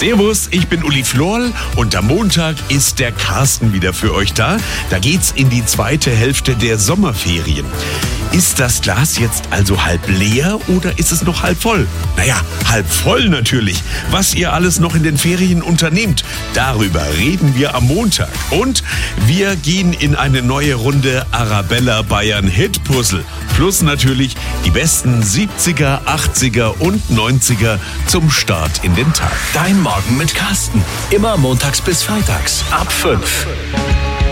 Servus, ich bin Uli Florl und am Montag ist der Carsten wieder für euch da. Da geht's in die zweite Hälfte der Sommerferien. Ist das Glas jetzt also halb leer oder ist es noch halb voll? Naja, halb voll natürlich. Was ihr alles noch in den Ferien unternehmt, darüber reden wir am Montag. Und wir gehen in eine neue Runde Arabella Bayern Hit Puzzle. Plus natürlich die besten 70er, 80er und 90er zum Start in den Tag. Dein Morgen mit Carsten. Immer montags bis freitags ab 5.